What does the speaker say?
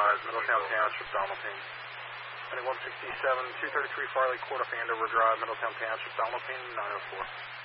advised, Middletown Township, Donaldson. Heading 167, 233 Farley Court of Andover Drive, Middletown Township, Donaldson, 904.